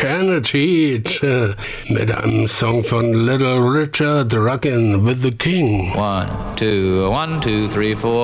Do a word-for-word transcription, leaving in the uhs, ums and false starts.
Janet Heat äh, mit einem Song von Little Richard, Rockin' with the King. One, two, one, two, three, four.